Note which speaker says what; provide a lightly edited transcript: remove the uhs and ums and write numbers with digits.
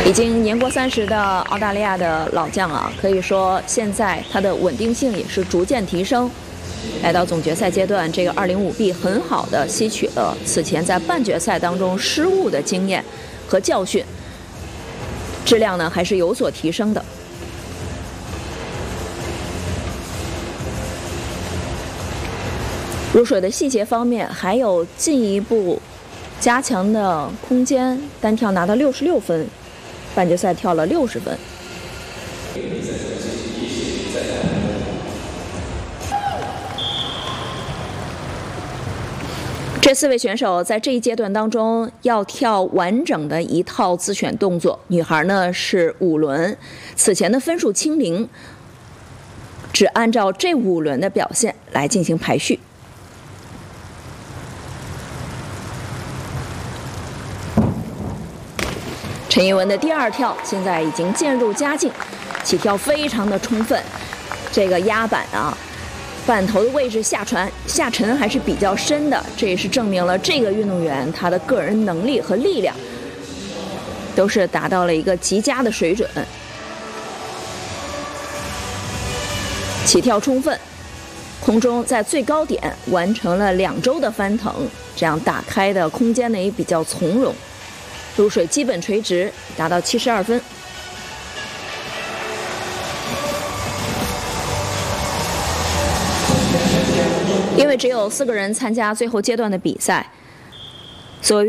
Speaker 1: 已经年过30的澳大利亚的老将啊，可以说现在他的稳定性也是逐渐提升。来到总决赛阶段，这个205B 很好的吸取了此前在半决赛当中失误的经验和教训，质量呢还是有所提升的。入水的细节方面还有进一步加强的空间，单跳拿到66分，半决赛跳了60分。这4位选手在这一阶段当中要跳完整的一套自选动作，女孩呢是5轮，此前的分数清零，只按照这5轮的表现来进行排序。陈艺文的第2跳现在已经渐入佳境，起跳非常的充分，这个压板啊，板头的位置下沉还是比较深的，这也是证明了这个运动员他的个人能力和力量都是达到了一个极佳的水准。起跳充分，空中在最高点完成了2周的翻腾，这样打开的空间呢也比较从容。入水基本垂直，达到72分。因为只有4个人参加最后阶段的比赛，所以